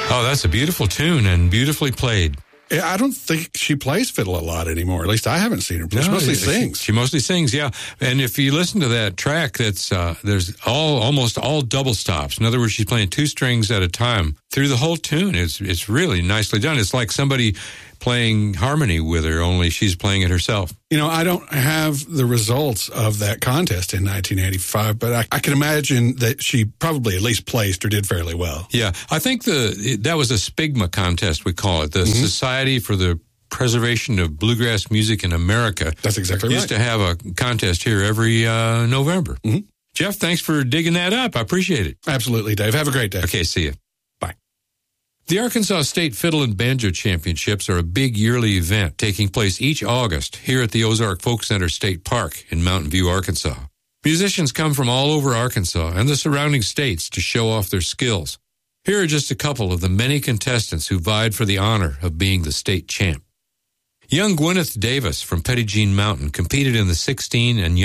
Oh, that's a beautiful tune and beautifully played. I don't think she plays fiddle a lot anymore. At least I haven't seen her. She mostly sings. She mostly sings, yeah. And if you listen to that track, that's there's almost all double stops. In other words, she's playing two strings at a time through the whole tune. It's really nicely done. It's like somebody playing harmony with her, only she's playing it herself. You know, I don't have the results of that contest in 1985, but I can imagine that she probably at least placed or did fairly well. Yeah, I think that was a SPIGMA contest, we call it, the Society for the Preservation of Bluegrass Music in America. That's exactly right. Used to have a contest here every November. Mm-hmm. Jeff, thanks for digging that up. I appreciate it. Absolutely, Dave. Have a great day. Okay, see you. The Arkansas State Fiddle and Banjo Championships are a big yearly event taking place each August here at the Ozark Folk Center State Park in Mountain View, Arkansas. Musicians come from all over Arkansas and the surrounding states to show off their skills. Here are just a couple of the many contestants who vied for the honor of being the state champ. Young Gwyneth Davis from Petit Jean Mountain competed in the 16 and